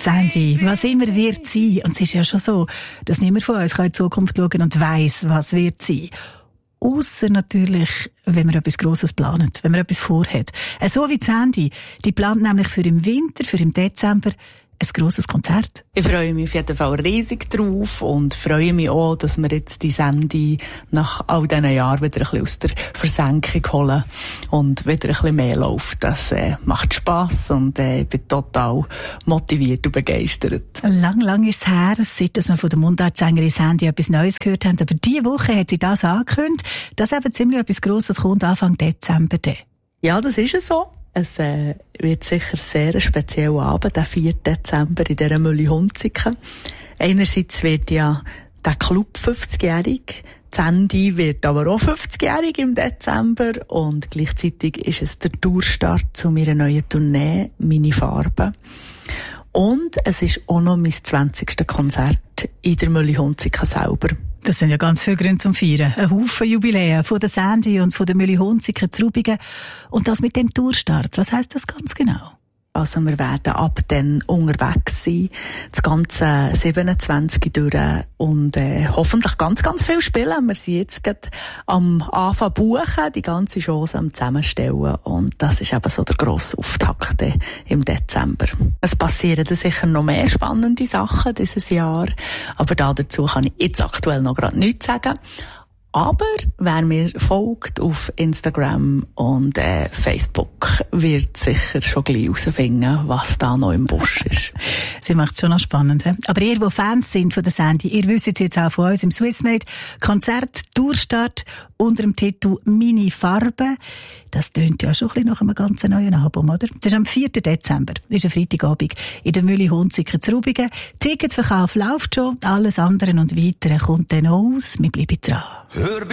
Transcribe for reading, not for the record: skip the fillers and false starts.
Sandy, was immer wird sein. Und es ist ja schon so, dass niemand von uns in die Zukunft schauen und weiss, was wird sein. Ausser natürlich, wenn man etwas Grosses plant, wenn man etwas vorhat. So wie Sandy, die plant nämlich für im Winter, für im Dezember, ein grosses Konzert. Ich freue mich auf jeden Fall riesig drauf und freue mich auch, dass wir jetzt die Sandy nach all diesen Jahren wieder ein bisschen aus der Versenkung holen und wieder ein bisschen mehr läuft. Das macht Spass und ich bin total motiviert und begeistert. Lang ist es her, seit wir von der Mundartsängerin Sandy etwas Neues gehört haben. Aber diese Woche hat sie das angekündigt, dass eben ziemlich etwas Grosses kommt Anfang Dezember. Ja, das ist es so. Es wird sicher sehr ein spezieller Abend, der 4. Dezember in dieser Mülli-Hunziken. Einerseits wird ja der Club 50-jährig, Sandy wird aber auch 50-jährig im Dezember und gleichzeitig ist es der Tourstart zu meiner neuen Tournee «Meine Farben». Und es ist auch noch mein 20. Konzert in der Mülli-Hunziken selber. Das sind ja ganz viele Gründe zum Feiern. Ein Haufen Jubiläen von der Sandy und von der Mülli-Hunziken zu Rubigen. Und das mit dem Tourstart, was heisst das ganz genau? Also wir werden ab dann unterwegs sein, das ganze 27 durch und hoffentlich ganz viel spielen. Wir sind jetzt gerade am Anfang buchen, die ganze Chance am Zusammenstellen und das ist eben so der grosse Auftakt im Dezember. Es passieren dann sicher noch mehr spannende Sachen dieses Jahr, aber dazu kann ich jetzt aktuell noch gerade nichts sagen. Aber wer mir folgt auf Instagram und Facebook, wird sicher schon gleich herausfinden, was da noch im Busch ist. Sie macht es schon noch spannend. He? Aber ihr, die Fans sind von der Sandy, ihr wisst jetzt auch von uns im Swissmade Konzert Tourstart unter dem Titel «Meine Farben». Das tönt ja schon ein bisschen nach einem ganz neuen Album, oder? Das ist am 4. Dezember, das ist ein Freitagabend, in der Mülli-Hunziken zu Rubigen. Ticketverkauf läuft schon, alles andere und Weitere kommt dann aus. Wir bleiben dran.